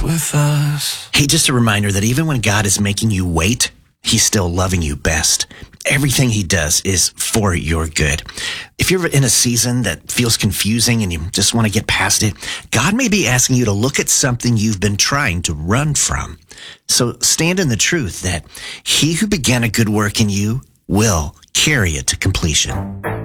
with us. Hey, just a reminder that even when God is making you wait, He's still loving you best. Everything He does is for your good. If you're in a season that feels confusing and you just want to get past it, God may be asking you to look at something you've been trying to run from. So stand in the truth that He who began a good work in you will carry it to completion.